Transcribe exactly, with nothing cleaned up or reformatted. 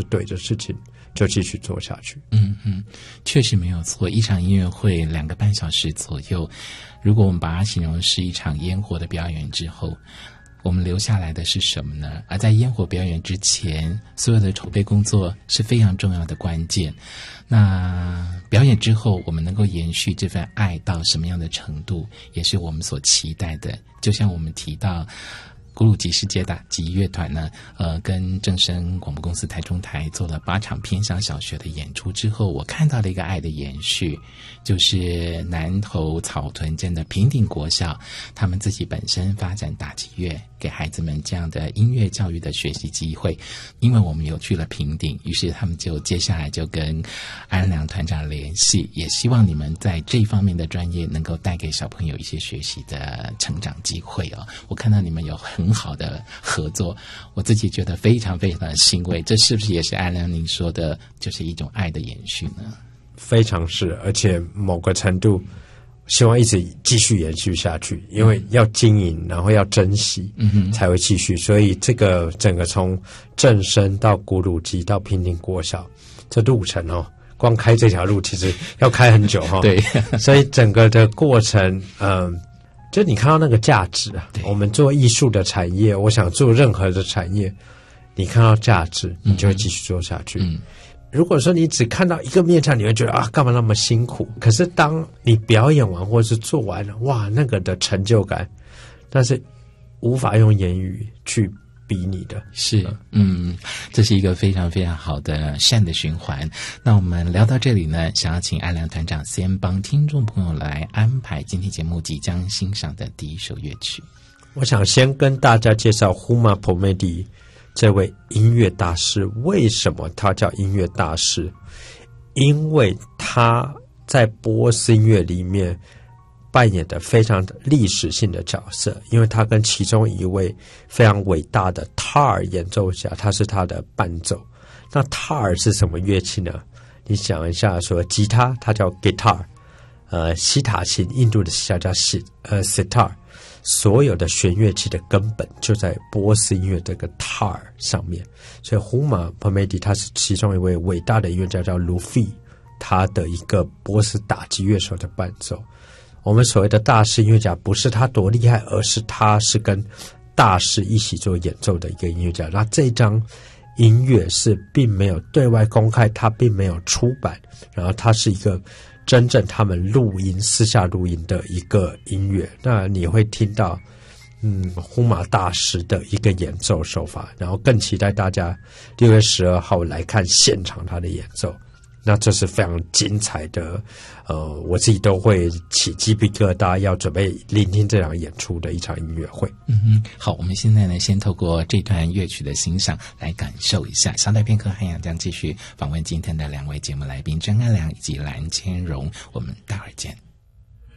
对的事情，就继续做下去。 嗯嗯，确实没有错。一场音乐会两个半小时左右，如果我们把它形容是一场烟火的表演之后，我们留下来的是什么呢？而在烟火表演之前，所有的筹备工作是非常重要的关键。那表演之后，我们能够延续这份爱到什么样的程度，也是我们所期待的。就像我们提到古鲁吉世界打击乐团呢，呃，跟正声广播公司台中台做了八场偏乡小学的演出之后，我看到了一个爱的延续，就是南投草屯镇的平顶国小，他们自己本身发展打击乐，给孩子们这样的音乐教育的学习机会。因为我们有去了平顶，于是他们就接下来就跟安良团长联系，也希望你们在这一方面的专业能够带给小朋友一些学习的成长机会哦。我看到你们有很好的合作，我自己觉得非常非常的欣慰。这是不是也是安良您说的，就是一种爱的延续呢？ 非常是，而且某个程度希望一直继续延续下去，因为要经营，然后要珍惜，嗯哼，才会继续。所以这个整个从正声到古鲁基到平顶国小，这路程哦，光开这条路其实要开很久哈、哦。 对， 所以整个的过程，嗯、呃，就你看到那个价值啊。我们做艺术的产业，我想做任何的产业，你看到价值，你就会继续做下去。嗯嗯，如果说你只看到一个面向，你会觉得啊，干嘛那么辛苦？可是当你表演完或是做完了，哇，那个的成就感，那是无法用言语去比拟的。 是，嗯，这是一个非常非常好的善的循环。那我们聊到这里呢，想要请安良团长先帮听众朋友来安排今天节目即将欣赏的第一首乐曲。 我想先跟大家介绍 Huma Pomedi这位音乐大师。为什么他叫音乐大师？因为他在波斯音乐里面扮演的非常历史性的角色，因为他跟其中一位非常伟大的塔尔演奏家，他是他的伴奏。那塔尔是什么乐器呢？你想一下，说吉他它叫 guitar， 呃，西塔琴印度的西塔叫西呃 sitar， 所有的弦乐器的根本就在波斯音乐这个塔尔上面。所以 Huma Pomedi 他是其中一位伟大的音乐家，叫卢费，他的一个波斯打击乐手的伴奏。我们所谓的大师音乐家，不是他多厉害，而是他是跟大师一起做演奏的一个音乐家。那这张音乐是并没有对外公开，他并没有出版，然后它是一个真正他们录音私下录音的一个音乐。那你会听到嗯呼马大师的一个演奏手法，然后更期待大家六月十二号来看现场他的演奏。那这是非常精彩的，呃，我自己都会起鸡皮疙瘩，要准备聆听这场演出的一场音乐会。 嗯哼，好，我们现在呢，先透过这段乐曲的欣赏来感受一下。稍待片刻，汉阳将继续访问今天的两位节目来宾郑安良以及蓝千荣，我们待会儿见。